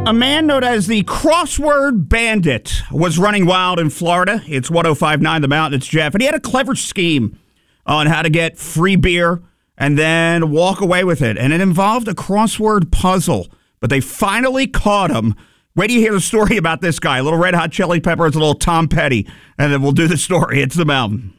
A man known as the Crossword Bandit was running wild in Florida. It's 105.9 The Mountain. It's Jeff. And he had a clever scheme on how to get free beer and then walk away with it. And it involved a crossword puzzle. But they finally caught him. Wait till you hear the story about this guy. A little Red Hot Chili Peppers, a little Tom Petty. And then we'll do the story. It's The Mountain.